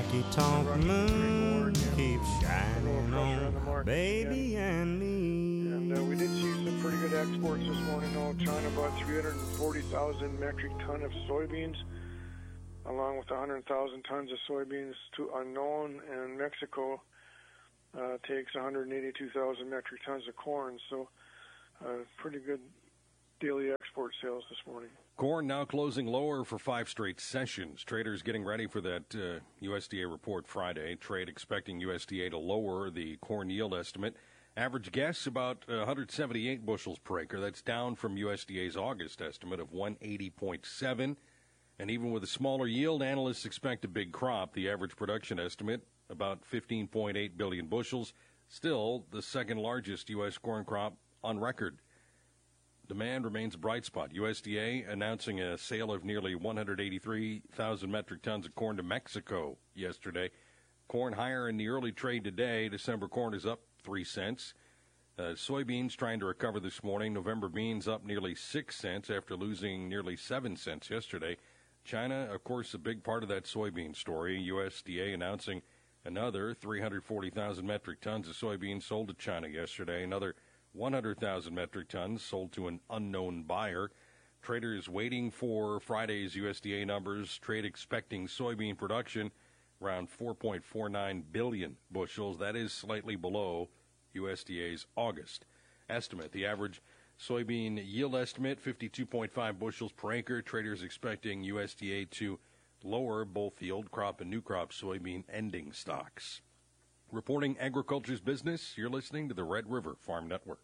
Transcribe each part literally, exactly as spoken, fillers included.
honky-tonk moon keeps shining on baby and me. And uh, we did see some pretty good exports this morning. Though China bought three hundred forty thousand metric ton of soybeans, along with one hundred thousand tons of soybeans to unknown, and Mexico uh, takes one hundred eighty-two thousand metric tons of corn. So uh, pretty good daily export sales this morning. Corn now closing lower for five straight sessions. Traders getting ready for that uh, U S D A report Friday. Trade expecting U S D A to lower the corn yield estimate. Average guess about one hundred seventy-eight bushels per acre. That's down from U S D A's August estimate of one eighty point seven. And even with a smaller yield, analysts expect a big crop. The average production estimate, about fifteen point eight billion bushels. Still the second largest U S corn crop on record. Demand remains a bright spot. U S D A announcing a sale of nearly one hundred eighty-three thousand metric tons of corn to Mexico yesterday. Corn higher in the early trade today. December corn is up three cents. Uh, soybeans trying to recover this morning. November beans up nearly six cents after losing nearly seven cents yesterday. China, of course, a big part of that soybean story. U S D A announcing another three hundred forty thousand metric tons of soybeans sold to China yesterday. Another one hundred thousand metric tons sold to an unknown buyer. Traders waiting for Friday's U S D A numbers. Trade expecting soybean production around four point four nine billion bushels. That is slightly below U S D A's August estimate. The average soybean yield estimate, fifty-two point five bushels per acre. Traders expecting U S D A to lower both the old crop and new crop soybean ending stocks. Reporting agriculture's business, you're listening to the Red River Farm Network.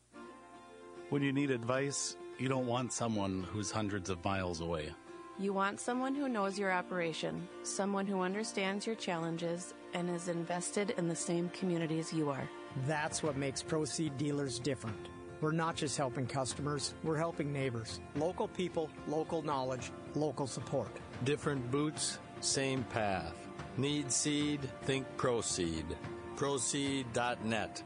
When you need advice, you don't want someone who's hundreds of miles away. You want someone who knows your operation, someone who understands your challenges and is invested in the same community as you are. That's what makes Proseed Dealers different. We're not just helping customers, we're helping neighbors. Local people, local knowledge, local support. Different boots, same path. Need seed? Think Proseed. Proseed dot net.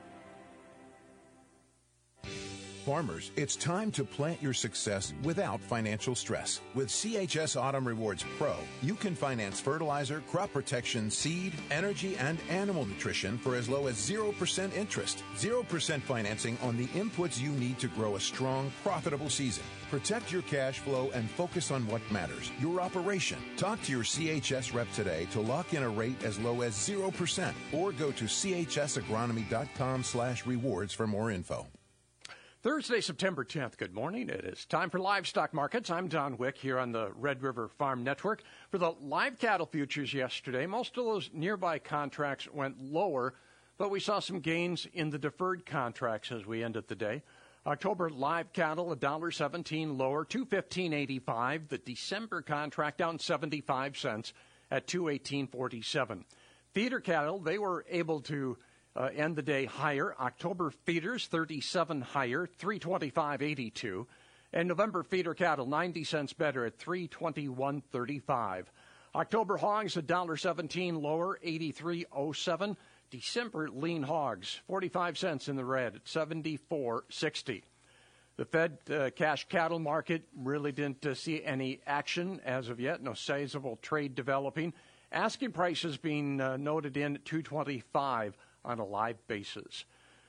Farmers, it's time to plant your success without financial stress. With C H S Autumn Rewards Pro, you can finance fertilizer, crop protection, seed, energy, and animal nutrition for as low as zero percent interest. zero percent financing on the inputs you need to grow a strong, profitable season. Protect your cash flow and focus on what matters, your operation. Talk to your C H S rep today to lock in a rate as low as zero percent or go to C H S agronomy dot com slash rewards for more info. Thursday, September tenth. Good morning. It is time for Livestock Markets. I'm Don Wick here on the Red River Farm Network. For the live cattle futures yesterday, most of those nearby contracts went lower, but we saw some gains in the deferred contracts as we ended the day. October live cattle, one dollar seventeen lower, two fifteen eighty-five. The December contract down seventy-five cents at two eighteen forty-seven. Feeder cattle, they were able to Uh, end the day higher. October feeders, thirty-seven higher, three twenty-five eighty-two. And November feeder cattle, ninety cents better at three twenty-one thirty-five. October hogs, one dollar seventeen lower, eighty-three oh seven. December lean hogs, forty-five cents in the red at seventy-four sixty. The Fed uh, cash cattle market really didn't uh, see any action as of yet. No sizable trade developing. Asking prices being uh, noted in at two twenty-five on a live basis.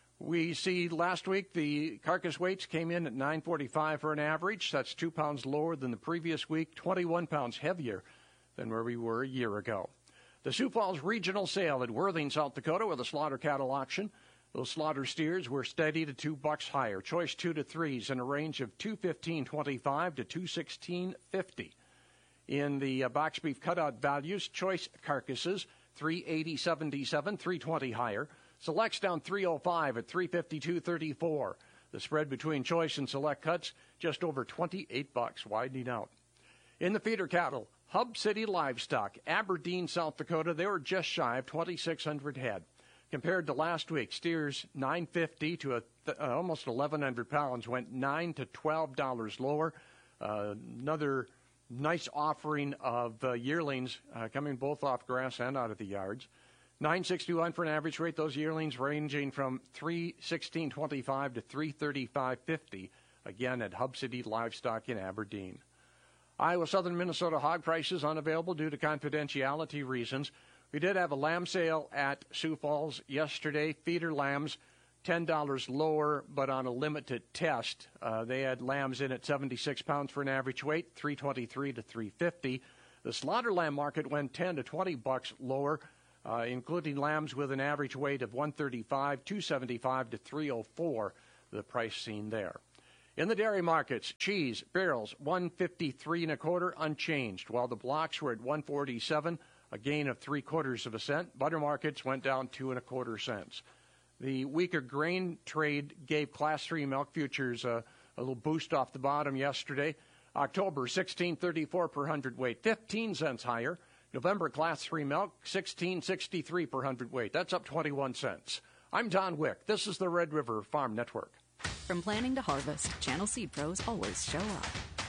We see last week the carcass weights came in at nine forty-five for an average. That's two pounds lower than the previous week, twenty-one pounds heavier than where we were a year ago. The Sioux Falls Regional Sale at Worthing, South Dakota, with a slaughter cattle auction. Those slaughter steers were steady to two bucks higher. Choice two to threes in a range of two fifteen twenty-five to two sixteen fifty. In the uh, box beef cutout values, choice carcasses, three eighty seventy-seven, three twenty higher. Selects down three oh five at three fifty-two thirty-four. The spread between choice and select cuts just over twenty-eight bucks, widening out. In the feeder cattle, Hub City Livestock, Aberdeen, South Dakota, they were just shy of twenty-six hundred head. Compared to last week, steers nine fifty to a th- uh, almost eleven hundred pounds went nine to twelve dollars lower. Uh, another nice offering of uh, yearlings uh, coming both off grass and out of the yards. nine sixty-one for an average rate. Those yearlings ranging from three sixteen twenty-five to three thirty-five fifty. Again at Hub City Livestock in Aberdeen. Iowa Southern Minnesota hog prices unavailable due to confidentiality reasons. We did have a lamb sale at Sioux Falls yesterday. Feeder lambs, ten dollars lower, but on a limited test. Uh, they had lambs in at seventy-six pounds for an average weight, three twenty-three to three fifty. The slaughter lamb market went ten to twenty bucks lower, uh, including lambs with an average weight of one thirty-five, two seventy-five to three oh four, the price seen there. In the dairy markets, cheese barrels one fifty-three and a quarter unchanged, while the blocks were at one forty-seven, a gain of three quarters of a cent. Butter markets went down two and a quarter cents. The weaker grain trade gave Class three milk futures a, a little boost off the bottom yesterday. October sixteen thirty-four per hundredweight, fifteen cents higher. November Class three milk sixteen sixty-three per hundredweight. That's up twenty-one cents. I'm Don Wick. This is the Red River Farm Network. From planting to harvest, Channel Seed Pros always show up.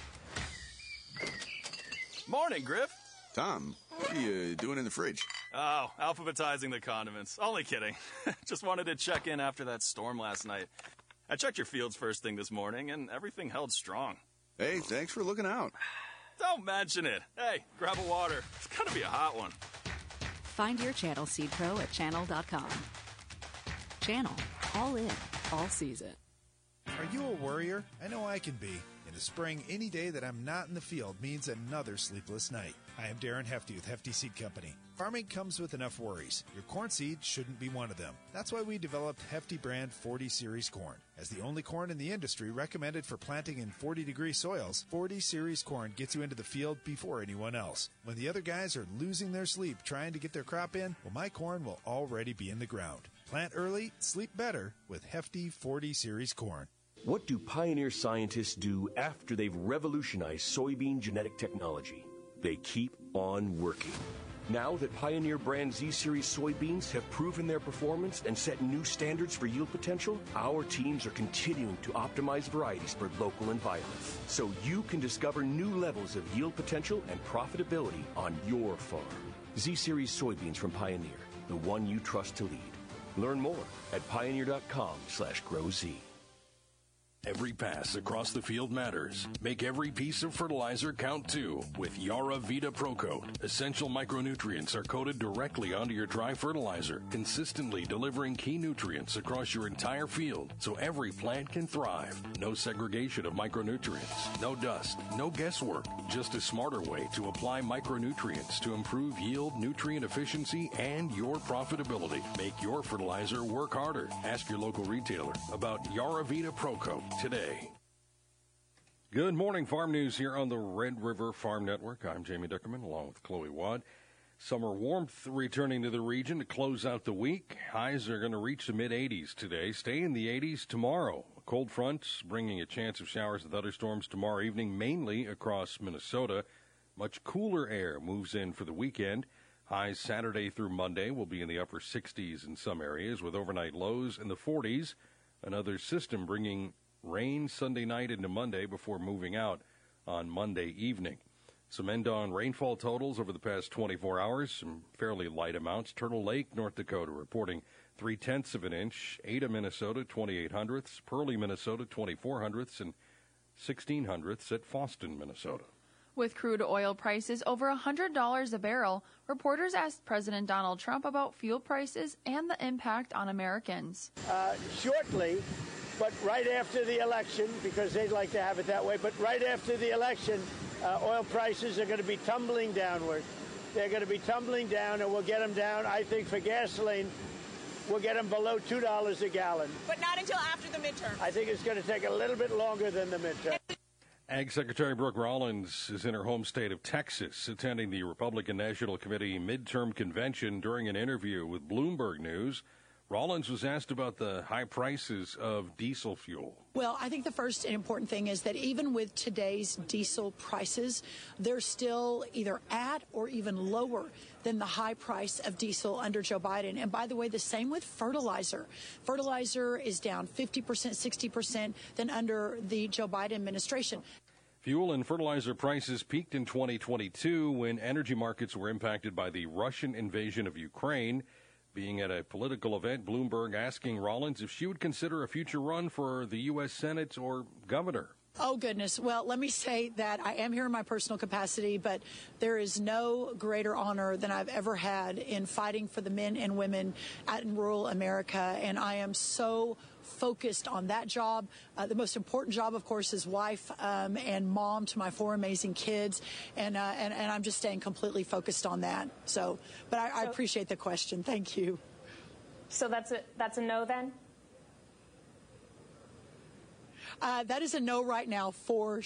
Morning, Griff. Tom, what are you doing in the fridge? Oh, alphabetizing the condiments. Only kidding. Just wanted to check in after that storm last night. I checked your fields first thing this morning, and everything held strong. Hey, thanks for looking out. Don't mention it. Hey, grab a water. It's gonna be a hot one. Find your Channel Seed Pro at channel dot com. Channel. All in. All season. Are you a worrier? I know I can be. In the spring, any day that I'm not in the field means another sleepless night. I am Darren Hefty with Hefty Seed Company. Farming comes with enough worries. Your corn seed shouldn't be one of them. That's why we developed Hefty brand forty series corn. As the only corn in the industry recommended for planting in forty degree soils, forty series corn gets you into the field before anyone else. When the other guys are losing their sleep trying to get their crop in, well, my corn will already be in the ground. Plant early, sleep better with Hefty forty series corn. What do Pioneer scientists do after they've revolutionized soybean genetic technology? They keep on working. Now that Pioneer brand Z-Series soybeans have proven their performance and set new standards for yield potential, our teams are continuing to optimize varieties for local environments, so you can discover new levels of yield potential and profitability on your farm. Z-Series soybeans from Pioneer, the one you trust to lead. Learn more at pioneer dot com slash grow Z. Every pass across the field matters. Make every piece of fertilizer count too with Yara Vita Pro Coat. Essential micronutrients are coated directly onto your dry fertilizer, consistently delivering key nutrients across your entire field so every plant can thrive. No segregation of micronutrients, no dust, no guesswork. Just a smarter way to apply micronutrients to improve yield, nutrient efficiency, and your profitability. Make your fertilizer work harder. Ask your local retailer about Yara Vita Pro Coat today. Good morning, Farm News here on the Red River Farm Network. I'm Jamie Dickerman along with Chloe Wadd. Summer warmth returning to the region to close out the week. Highs are going to reach the mid eighties today, stay in the eighties tomorrow. Cold fronts bringing a chance of showers and thunderstorms tomorrow evening, mainly across Minnesota. Much cooler air moves in for the weekend. Highs Saturday through Monday will be in the upper sixties in some areas with overnight lows in the forties. Another system bringing rain Sunday night into Monday before moving out on Monday evening. Some end-on rainfall totals over the past twenty-four hours, some fairly light amounts. Turtle Lake, North Dakota, reporting three-tenths of an inch. Ada, Minnesota, twenty-eight hundredths. Pearly, Minnesota, twenty-four hundredths. And sixteen hundredths at Fosston, Minnesota. With crude oil prices over one hundred dollars a barrel, reporters asked President Donald Trump about fuel prices and the impact on Americans. Uh, shortly, but right after the election, because they'd like to have it that way, but right after the election, uh, oil prices are going to be tumbling downward. They're going to be tumbling down, and we'll get them down, I think, for gasoline, we'll get them below two dollars a gallon. But not until after the midterm. I think it's going to take a little bit longer than the midterm. Ag Secretary Brooke Rollins is in her home state of Texas, attending the Republican National Committee midterm convention. During an interview with Bloomberg News, Rollins was asked about the high prices of diesel fuel. Well, I think the first and important thing is that even with today's diesel prices, they're still either at or even lower than the high price of diesel under Joe Biden. And by the way, the same with fertilizer. Fertilizer is down fifty percent, sixty percent than under the Joe Biden administration. Fuel and fertilizer prices peaked in twenty twenty-two when energy markets were impacted by the Russian invasion of Ukraine. Being at a political event, Bloomberg asking Rollins if she would consider a future run for the U S Senate or governor. Oh, goodness. Well, let me say that I am here in my personal capacity, but there is no greater honor than I've ever had in fighting for the men and women out in rural America. And I am so focused on that job. Uh, the most important job, of course, is wife um, and mom to my four amazing kids. And, uh, and, and I'm just staying completely focused on that. So, but I, I appreciate the question. Thank you. So that's a, that's a no then? Uh, that is a no right now for